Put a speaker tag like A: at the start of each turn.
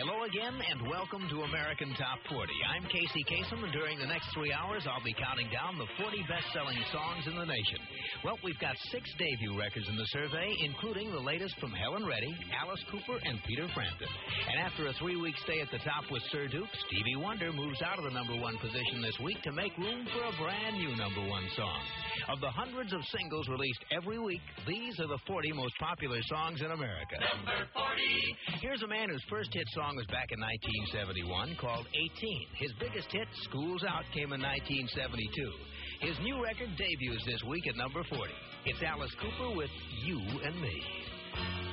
A: Hello again, and welcome to American Top 40. I'm Casey Kasem, and during the next 3 hours, I'll be counting down the 40 best-selling songs in the nation. Well, we've got 6 debut records in the survey, including the latest from Helen Reddy, Alice Cooper, and Peter Frampton. And after a 3-week stay at the top with Sir Duke, Stevie Wonder moves out of the number 1 position this week to make room for a brand new number 1 song. Of the hundreds of singles released every week, these are the 40 most popular songs in America.
B: Number 40.
A: Here's a man whose first hit song was back in 1971, called 18. His biggest hit, School's Out, came in 1972. His new record debuts this week at number 40. It's Alice Cooper with You and Me.